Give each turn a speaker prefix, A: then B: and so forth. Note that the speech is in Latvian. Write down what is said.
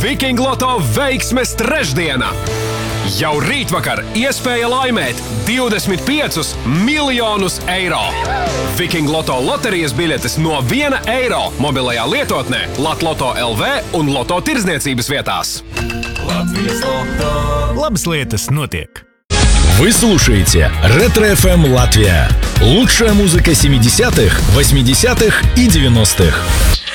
A: Viking Loto veiksmes trešdiena! Jau rītvakar iespēja laimēt 25 miljonus eiro! Viking Loto loterijas biļetes no 1 eiro mobilajā lietotnē Latloto LV un Loto tirdzniecības vietās.
B: Latvijas Loto.
C: Labas lietas notiek.
D: Вы слушаете Ретро-ФМ Латвия. Лучшая музыка 70-х, 80-х и 90-х.